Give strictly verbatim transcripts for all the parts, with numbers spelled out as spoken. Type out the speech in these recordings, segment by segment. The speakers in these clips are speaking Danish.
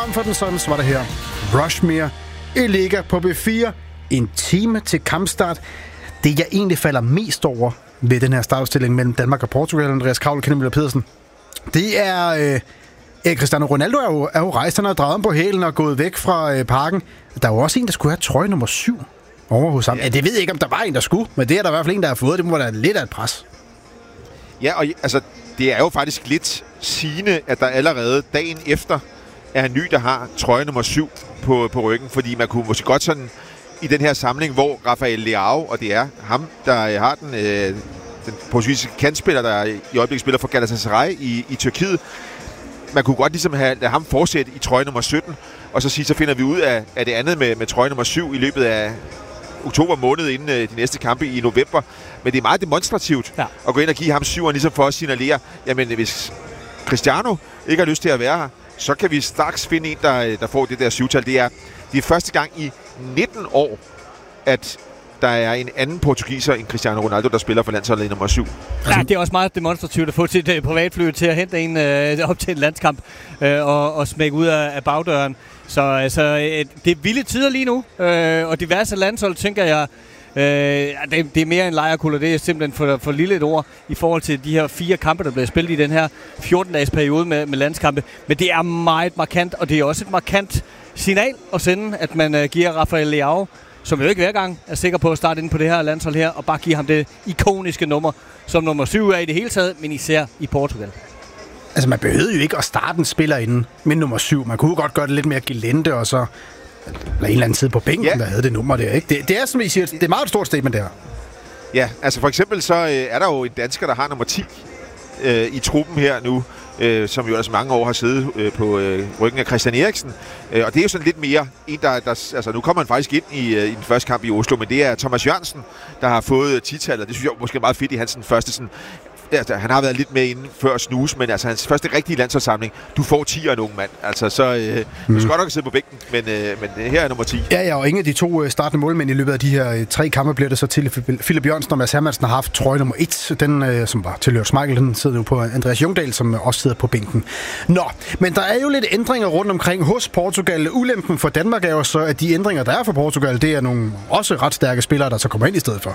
for den sådan, så var det her Rushmere i Liga på B fire. En time til kampstart. Det, jeg egentlig falder mest over ved den her startopstilling mellem Danmark og Portugal, Andreas Kravl og Kenneth Møller Pedersen, det er... Øh, Ja, Cristiano Ronaldo er jo, er jo rejst, han har drejet ham på hælen og gået væk fra øh, parken. Der er jo også en, der skulle have trøje nummer syv over hos ham. Ja, det ved jeg ikke, om der var en, der skulle, men det er der i hvert fald en, der har fået. Det må være lidt af et pres. Ja, og altså, det er jo faktisk lidt sigende, at der allerede dagen efter er en ny, der har trøje nummer syv på, på ryggen, fordi man kunne måske godt sådan i den her samling, hvor Rafael Leao, og det er ham, der har den, øh, den portugisiske kantspiller, der i øjeblikket spiller for Galatasaray i, i Tyrkiet. Man kunne godt ligesom have lade ham fortsætte i trøje nummer sytten, og så sige, så finder vi ud af, af det andet med, med trøje nummer syv i løbet af oktober måned inden øh, de næste kampe i november. Men det er meget demonstrativt ja. at gå ind og give ham syveren, ligesom for at signalere, jamen hvis Cristiano ikke har lyst til at være her, så kan vi straks finde en, der, der får det der syvtal. Det er, det er første gang i nitten år, at der er en anden portugiser end Cristiano Ronaldo, der spiller for landsholdet i nummer syv. Ja, det er også meget demonstrativt at få sit uh, privatfly til at hente en uh, op til en landskamp uh, og, og smække ud af, af bagdøren. Så altså, uh, det er vilde tider lige nu, uh, og diverse landshold, tænker jeg, uh, det, det er mere en lejerkuller. Det er simpelthen for, for lille et ord i forhold til de her fire kampe, der bliver spillet i den her fjorten-dages periode med, med landskampe. Men det er meget markant, og det er også et markant signal at sende, at man uh, giver Rafael Leao, som jo ikke hver gang er sikker på at starte ind på det her landshold her, og bare give ham det ikoniske nummer, som nummer syv er i det hele taget, men især i Portugal. Altså, man behøvede jo ikke at starte en spiller inden med nummer syv. Man kunne godt gøre det lidt mere gelente, og så lade en eller anden side på bænken, ja. der havde det nummer der, ikke? Det, det er, som I siger, det er meget et stort statement der. Ja, altså for eksempel så øh, er der jo en dansker, der har nummer ti øh, i truppen her nu, Øh, som jo altså mange år har siddet øh, på øh, ryggen af Christian Eriksen. Øh, og det er jo sådan lidt mere en, der, der... Altså, nu kommer han faktisk ind i, øh, i den første kamp i Oslo, men det er Thomas Jørgensen, der har fået ti-tallet. Det synes jeg måske er meget fedt i hans første sådan... Altså, han har været lidt med inden før snus, men altså hans første rigtige landsholdssamling, du får ti af en ung mand. Altså, så øh, mm. du skal godt nok sidde på bænken, men, øh, men her er nummer ti. Ja, ja, og ingen af de to startende målmænd i løbet af de her tre kampe bliver det så til. Philip Jørgensen og Mads Hermansen har haft trøje nummer et. Den, øh, som var tilhørt Schmeichel, den sidder nu på Andreas Jungdahl, som også sidder på bænken. Nå, men der er jo lidt ændringer rundt omkring hos Portugal. Ulempen for Danmark er jo så, at de ændringer, der er for Portugal, det er nogle også ret stærke spillere, der så kommer ind i stedet for.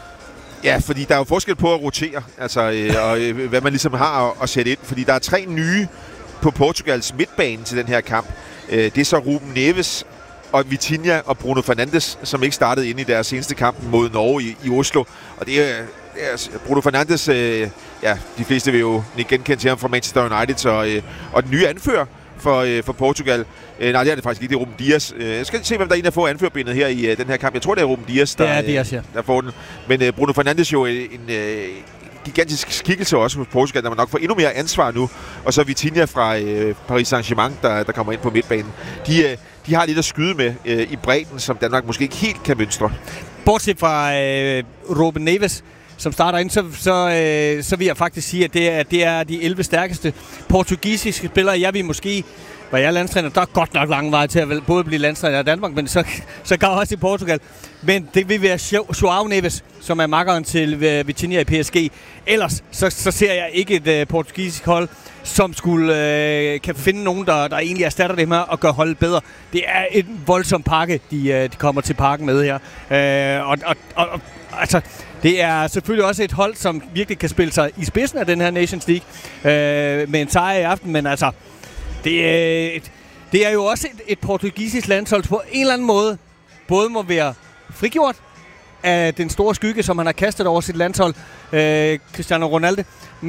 Ja, fordi der er jo forskel på at rotere, altså, øh, og øh, hvad man ligesom har at, at sætte ind. Fordi der er tre nye på Portugals midtbane til den her kamp. Øh, det er så Ruben Neves og Vitinha og Bruno Fernandes, som ikke startede ind i deres seneste kamp mod Norge i, i Oslo. Og det er, det er Bruno Fernandes, øh, ja, de fleste vil jo ikke genkende til ham fra Manchester United, så, øh, og den nye anfører for, øh, for Portugal. Øh, nej, det er det faktisk ikke. Det er Ruben Dias. Øh, jeg skal se, hvem der er en, der får anførbindet her i øh, den her kamp. Jeg tror, det er Ruben Dias, der, det er Dias, ja. øh, der får den. Men øh, Bruno Fernandes jo en øh, gigantisk skikkelse også hos Portugal, der man nok får endnu mere ansvar nu. Og så Vitinha fra øh, Paris Saint-Germain, der, der kommer ind på midtbanen. De, øh, de har lidt at skyde med øh, i bredden, som Danmark måske ikke helt kan mønstre. Bortset fra øh, Ruben Neves, som starter ind, så, så, øh, så vil jeg faktisk sige, at det er, det er de elleve stærkeste portugisiske spillere. Jeg vil måske, hvor jeg er landstræner, der er godt nok lang vej til at både blive landstræner i Danmark, men så, så går også i Portugal. Men det vil være Joao Neves, som er makkeren til uh, Vitinha i P S G. Ellers så, så ser jeg ikke et uh, portugisisk hold, som skulle uh, kan finde nogen, der, der egentlig erstatter det her og gør holdet bedre. Det er en voldsom pakke, de, uh, de kommer til parken med her. Uh, og, og, og, og altså... Det er selvfølgelig også et hold, som virkelig kan spille sig i spidsen af den her Nations League øh, med en sejr i aften, men altså, det er, et, det er jo også et, et portugisisk landshold på en eller anden måde, både må være frigjort af den store skygge, som han har kastet over sit landshold, øh, Cristiano Ronaldo,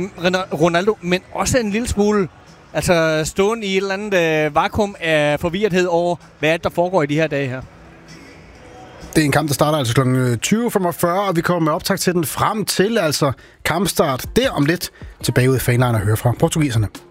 Ronaldo, men også en lille smule altså stående i et eller andet øh, vakuum af forvirrethed over, hvad er det, der foregår i de her dage her. Det er en kamp, der starter altså kl. tyve femogfyrre, og vi kommer med optag til den frem til altså kampstart der om lidt. Tilbage ud i fanline og høre fra portugiserne.